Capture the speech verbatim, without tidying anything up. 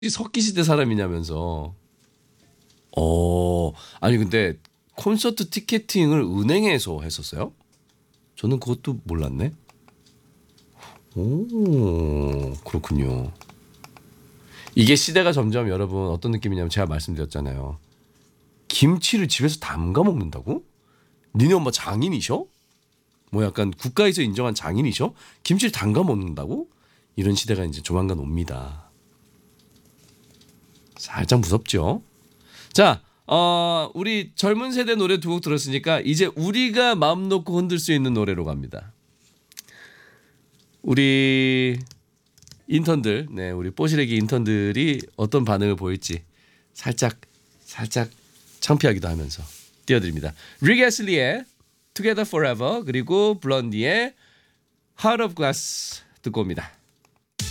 이 석기 시대 사람이냐면서. 어, 아니 근데 콘서트 티켓팅을 은행에서 했었어요? 저는 그것도 몰랐네. 오, 그렇군요. 이게 시대가 점점 여러분 어떤 느낌이냐면 제가 말씀드렸잖아요. 김치를 집에서 담가 먹는다고? 니네 엄마 장인이셔? 뭐 약간 국가에서 인정한 장인이셔? 김치를 담가 먹는다고? 이런 시대가 이제 조만간 옵니다. 살짝 무섭죠? 자, 어, 우리 젊은 세대 노래 두 곡 들었으니까 이제 우리가 마음 놓고 흔들 수 있는 노래로 갑니다. 우리 인턴들, 네, 우리 뽀시래기 인턴들이 어떤 반응을 보일지 살짝 살짝 창피하기도 하면서 띄워드립니다. 릭 애슬리의 Together Forever 그리고 블런디의 Heart of Glass 듣고 옵니다.